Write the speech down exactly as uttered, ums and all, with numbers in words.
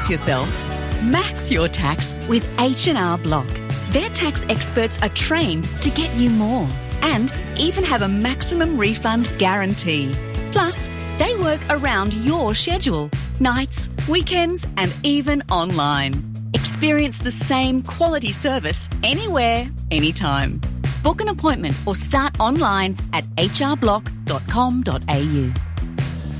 tax yourself? Max your tax with H and R Block. Their tax experts are trained to get you more and even have a maximum refund guarantee. Plus, they work around your schedule, nights, weekends and even online. Experience the same quality service anywhere, anytime. Book an appointment or start online at h r block dot com dot a u.